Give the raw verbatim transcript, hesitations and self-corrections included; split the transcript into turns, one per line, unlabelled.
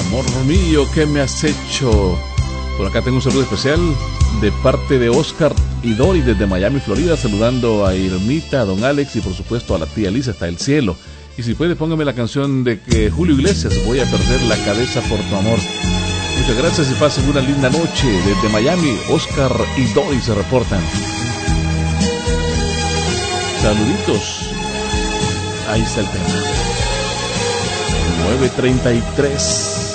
Amor mío, ¿qué me has hecho? Por acá tengo un saludo especial de parte de Oscar y Dori desde Miami, Florida, saludando a Irmita, a don Alex y por supuesto a la tía Lisa hasta el cielo. Y si puede, póngame la canción de que Julio Iglesias, Voy a perder la cabeza por tu amor. Muchas gracias y pasen una linda noche. Desde Miami, Oscar y Dori se reportan. Saluditos. Ahí está el tema. nueve treinta y tres.